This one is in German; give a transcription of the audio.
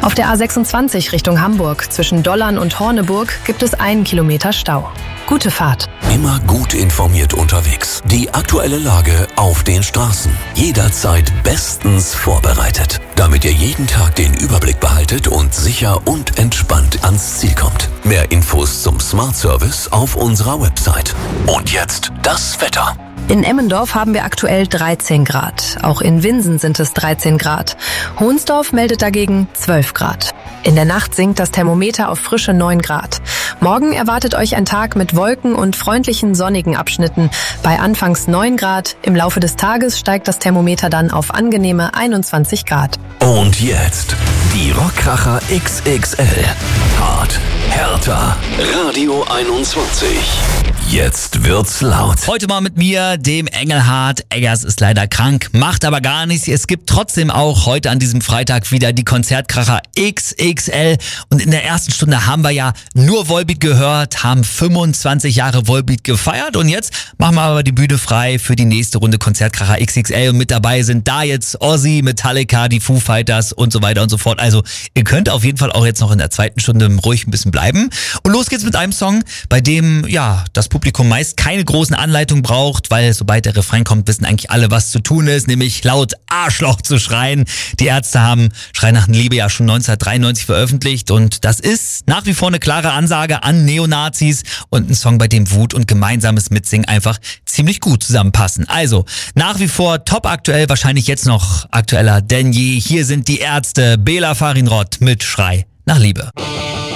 Auf der A26 Richtung Hamburg zwischen Dollern und Horneburg gibt es 1 Kilometer Stau. Gute Fahrt. Immer gut informiert unterwegs. Die aktuelle Lage auf den Straßen. Jederzeit bestens vorbereitet. Damit ihr jeden Tag den Überblick behaltet und sicher und entspannt ans Ziel kommt. Mehr Infos zum Smart Service auf unserer Website. Und jetzt das Wetter. In Emmendorf haben wir aktuell 13 Grad. Auch in Winsen sind es 13 Grad. Hohnsdorf meldet dagegen 12 Grad. In der Nacht sinkt das Thermometer auf frische 9 Grad. Morgen erwartet euch ein Tag mit Wolken und freundlichen sonnigen Abschnitten. Bei anfangs 9 Grad. Im Laufe des Tages steigt das Thermometer dann auf angenehme 21 Grad. Und jetzt die Rockkracher XXL. Hart, härter. Radio 21. Jetzt wird's laut. Heute mal mit mir, dem Engelhardt. Eggers ist leider krank, macht aber gar nichts. Es gibt trotzdem auch heute an diesem Freitag wieder die Konzertkracher XXL. Und in der ersten Stunde haben wir ja nur Volbeat gehört, haben 25 Jahre Volbeat gefeiert. Und jetzt machen wir aber die Bühne frei für die nächste Runde Konzertkracher XXL. Und mit dabei sind da jetzt Ozzy, Metallica, die Foo Fighters und so weiter und so fort. Also ihr könnt auf jeden Fall auch jetzt noch in der zweiten Stunde ruhig ein bisschen bleiben. Und los geht's mit einem Song, bei dem ja das Publikum meist keine großen Anleitungen braucht, weil sobald der Refrain kommt, wissen eigentlich alle, was zu tun ist, nämlich laut Arschloch zu schreien. Die Ärzte haben Schrei nach Liebe ja schon 1993 veröffentlicht und das ist nach wie vor eine klare Ansage an Neonazis und ein Song, bei dem Wut und gemeinsames Mitsingen einfach ziemlich gut zusammenpassen. Also nach wie vor top aktuell, wahrscheinlich jetzt noch aktueller denn je. Hier sind die Ärzte, Bela Farinrod mit Schrei nach Liebe.